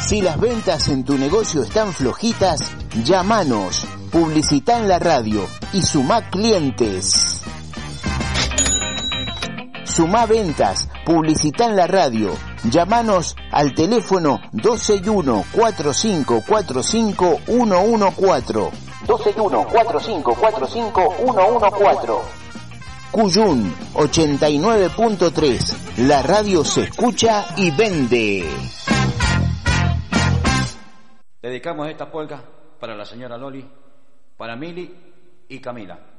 Si las ventas en tu negocio están flojitas, llámanos, publicita en la radio y sumá clientes. Sumá ventas, publicita en la radio. Llámanos al teléfono 121-4545-114. 121-4545-114. Cuyún 89.3. La radio se escucha y vende. Dedicamos esta polka para la señora Loli, para Mili y Camila.